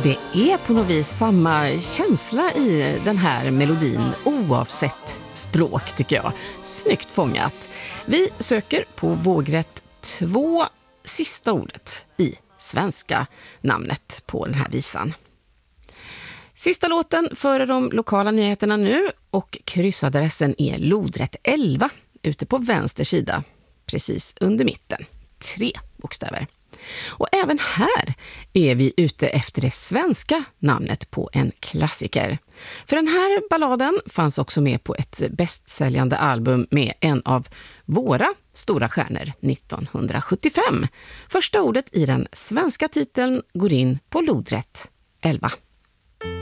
Det är på något vis samma känsla i den här melodin oavsett språk tycker jag. Snyggt fångat. Vi söker på vågrätt 2, sista ordet i svenska namnet på den här visan. Sista låten före de lokala nyheterna nu och kryssadressen är lodrätt 11 ute på vänster sida, precis under mitten. 3 bokstäver. Och även här är vi ute efter det svenska namnet på en klassiker. För den här balladen fanns också med på ett bästsäljande album med en av våra stora stjärnor 1975. Första ordet i den svenska titeln går in på lodrätt 11.